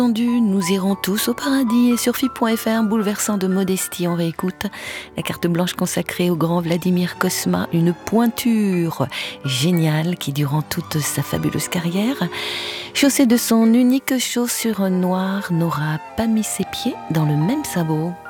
Nous irons tous au paradis et sur FIP.fr, bouleversant de modestie, on réécoute la carte blanche consacrée au grand Vladimir Cosma, une pointure géniale qui, durant toute sa fabuleuse carrière, chaussé de son unique chaussure noire, n'aura pas mis ses pieds dans le même sabot.